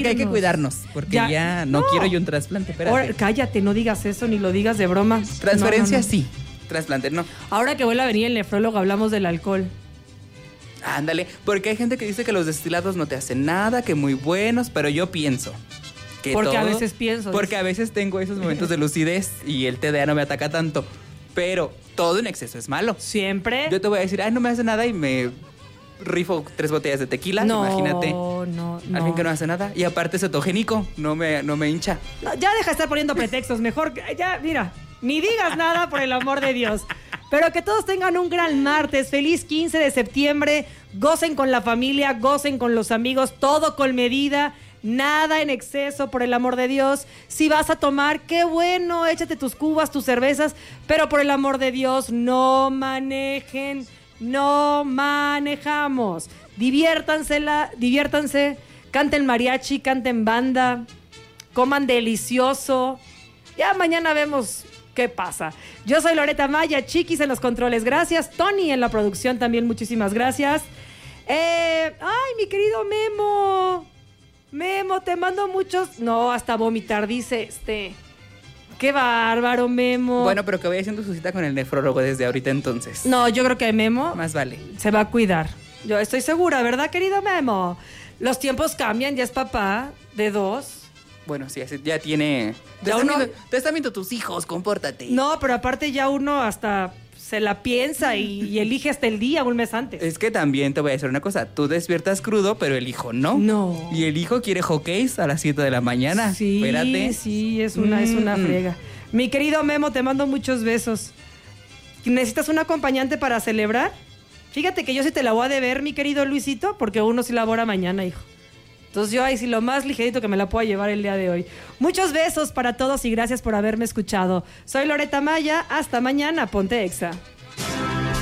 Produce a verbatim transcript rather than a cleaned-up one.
que hay que cuidarnos, porque ya, ya no, no quiero yo un trasplante, espérate. Ahora, cállate, no digas eso, ni lo digas de broma. Transferencia no, no, no. sí, trasplante no. Ahora que vuelva a venir el nefrólogo, hablamos del alcohol. Ándale, porque hay gente que dice que los destilados no te hacen nada, que muy buenos, pero yo pienso que Porque todo, a veces pienso. Porque dice. a veces tengo esos momentos de lucidez y el T D A no me ataca tanto, pero todo en exceso es malo. ¿Siempre? Yo te voy a decir, ay, no me hace nada y me rifo tres botellas de tequila, no, imagínate. No, no, no. Alguien que no hace nada y aparte es cetogénico, no me, no me hincha. No, ya deja de estar poniendo pretextos, mejor, ya, mira, ni digas nada por el amor de Dios. Pero que todos tengan un gran martes, feliz quince de septiembre, gocen con la familia, gocen con los amigos, todo con medida, nada en exceso, por el amor de Dios. Si vas a tomar, qué bueno, échate tus cubas, tus cervezas, pero por el amor de Dios, no manejen, no manejamos. Diviértanse, diviértanse, canten mariachi, canten banda, coman delicioso. Ya mañana vemos qué pasa. Yo soy Loreta Maya, Chiquis en los controles, gracias. Tony en la producción también, muchísimas gracias. Eh, ay, mi querido Memo. Memo, te mando muchos... No, hasta vomitar, dice este... Qué bárbaro, Memo. Bueno, pero que vaya haciendo su cita con el nefrólogo desde ahorita entonces. No, yo creo que Memo... Más vale. Se va a cuidar. Yo estoy segura, ¿verdad, querido Memo? Los tiempos cambian, ya es papá de dos... Bueno, sí, ya tiene... Te, ya están uno... viendo, te están viendo tus hijos, compórtate. No, pero aparte ya uno hasta se la piensa y, y elige hasta el día, un mes antes. Es que también te voy a decir una cosa. Tú despiertas crudo, pero el hijo no. No. Y el hijo quiere hockeys a las siete de la mañana. Sí, espérate. sí, es una, mm, es una friega. Mi querido Memo, te mando muchos besos. ¿Necesitas un acompañante para celebrar? Fíjate que yo sí te la voy a deber, mi querido Luisito, porque uno sí labora mañana, hijo. Entonces yo ahí sí lo más ligerito que me la pueda llevar el día de hoy. Muchos besos para todos y gracias por haberme escuchado. Soy Loreta Maya, hasta mañana, ponte Exa.